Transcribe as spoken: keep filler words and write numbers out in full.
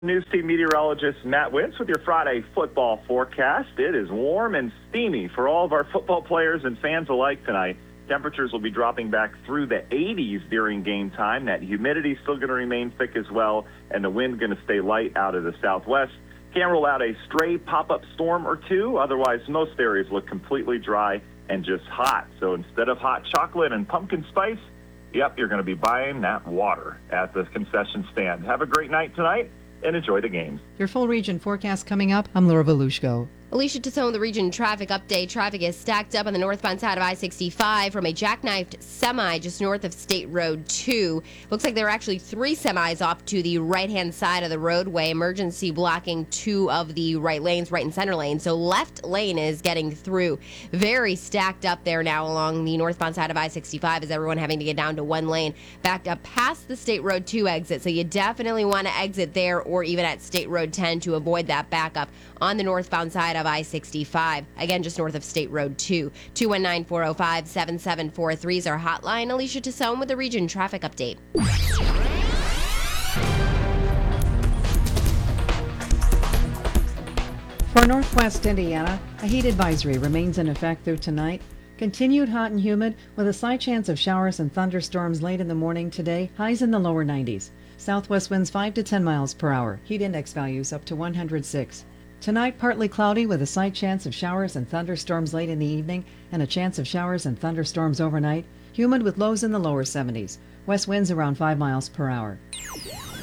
News team meteorologist Matt Wentz with your Friday football forecast. It is warm and steamy for all of our football players and fans alike tonight. Temperatures will be dropping back through the eighties during game time. That humidity is still going to remain thick as well, and the wind going to stay light out of the southwest. Can't rule out a stray pop-up storm or two. Otherwise, most areas look completely dry and just hot. So instead of hot chocolate and pumpkin spice, yep, you're going to be buying that water at the concession stand. Have a great night tonight and enjoy the games. Your full region forecast coming up. I'm Laura Volushko. Alicia Tassone, the region traffic update. Traffic is stacked up on the northbound side of I sixty-five from a jackknifed semi just north of State Road two. Looks like there are actually three semis off to the right-hand side of the roadway. Emergency blocking two of the right lanes, right and center lane. So left lane is getting through. Very stacked up there now along the northbound side of I sixty-five as everyone having to get down to one lane. Backed up past the State Road two exit. So you definitely want to exit there or even at State Road ten to avoid that backup on the northbound side of I sixty-five. Again, just north of State Road two. two one nine, four oh five, seven seven four three is our hotline. Alicia Tassone with the region traffic update. For Northwest Indiana, a heat advisory remains in effect through tonight. Continued hot and humid with a slight chance of showers and thunderstorms late in the morning today. Highs in the lower nineties. Southwest winds five to ten miles per hour. Heat index values up to one hundred six. Tonight, partly cloudy with a slight chance of showers and thunderstorms late in the evening and a chance of showers and thunderstorms overnight. Humid with lows in the lower seventies. West winds around five miles per hour.